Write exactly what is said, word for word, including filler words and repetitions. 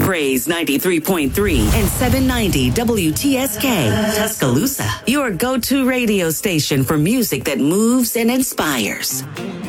Praise ninety-three point three and seven ninety W T S K, Tuscaloosa. Your go-to radio station for music that moves and inspires.